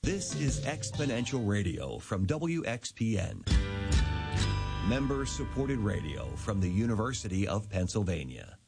This is Exponential Radio from WXPN. Member-supported radio from the University of Pennsylvania.